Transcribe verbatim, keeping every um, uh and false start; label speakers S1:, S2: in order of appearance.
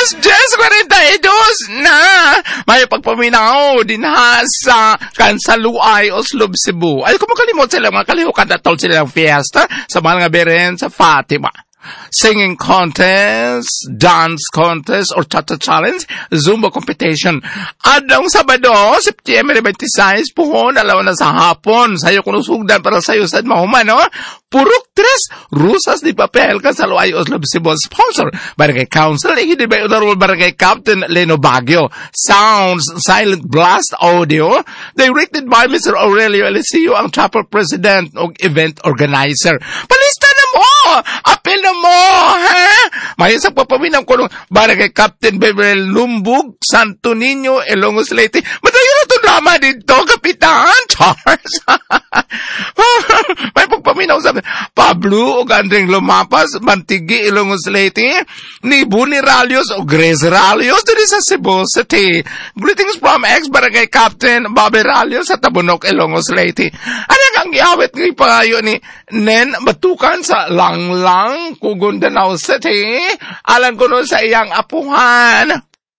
S1: alas diyes kwarenta y dos na. May pagpaminaw din ha sa Kansaluay, Oslob, Cebu. Ay, kung makalimot sila, mga kalihukan at tol sila ng fiesta sa mga beren sa Fatima. Singing contest, dance contest, or cha-cha challenge, Zumba competition. Adong Sabado, September twenty-six, puhon, alaw na sa hapon. Sayo kunusugdan para sayo sa mahuman, no? Purok tres, rusas di papel, Kansaluay, Oslob, Cebu. Sponsor, Barangay Council, hindi ba yung Barangay Captain Leno Baguio. Sounds, Silent Blast Audio, directed by Mister Aurelio Eliseo, ang chapel president o event organizer. Palista na mo! Apel na mo, ha? May isang papaminang ko nung Barangay Captain Beverly Lumbug, Santo Niño, Ilongos Leyte. Madayo na ito drama dito, Kapitan Charles. May pagpaminaw sa Pablo o Gandring Lumapas, Mantigi, Ilongos Leyte, ni Buni Ralios o Grace Ralios, dito sa Cebu City. Greetings from ex-Barangay Captain Bobby Ralios sa Tabunok, Ilongos Leyte. Ano ang iawit ng pangayo ni Nen Batukan sa Langlang, Kugundanao City? Alam ko nun sa iyang apuhan.